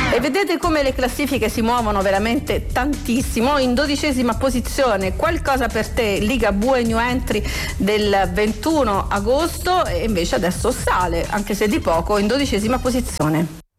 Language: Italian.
E vedete come le classifiche si muovono veramente tantissimo. In 12ª posizione Qualcosa per te, Ligabue New Entry del 21 agosto, e invece adesso sale, anche se di poco, in 12ª posizione.